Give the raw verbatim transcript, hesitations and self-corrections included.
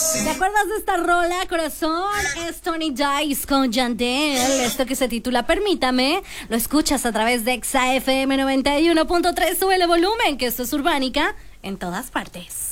¿Te acuerdas de esta rola, corazón? Es Tony Dice con Yandel. Esto que se titula Permítame. Lo escuchas a través de Exa F M noventa y uno punto tres. Sube el volumen, que esto es Urbánica en todas partes.